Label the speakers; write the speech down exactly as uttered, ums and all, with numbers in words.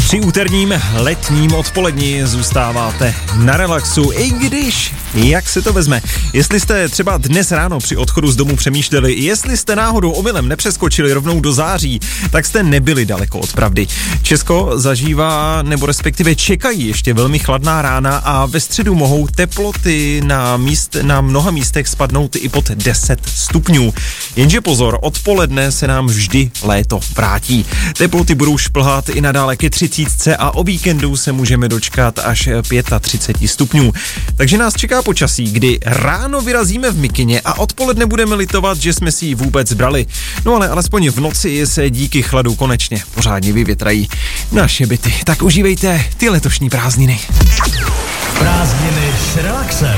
Speaker 1: Při úterním letním odpolední zůstáváte na relaxu, i když, jak se to vezme, jestli jste třeba dnes ráno při odchodu z domu přemýšleli, jestli jste náhodou omylem nepřeskočili rovnou do září, tak jste nebyli daleko od pravdy. Česko zažívá, nebo respektive čekají ještě velmi chladná rána a ve středu mohou teploty na, míst, na mnoha místech spadnout i pod deset stupňů. Jenže pozor, odpoledne se nám vždy léto vrátí. Teploty budou šplhat i nadále ke třicítce a o víkendu se můžeme dočkat až třicet pět stupňů. Takže nás čeká počasí, kdy ráno vyrazíme v mikině a odpoledne budeme litovat, že jsme si ji vůbec brali. No ale alespoň v noci se díky chladu konečně pořádně vyvětrají naše byty. Tak užívejte ty letošní prázdniny.
Speaker 2: Prázdniny s relaxem.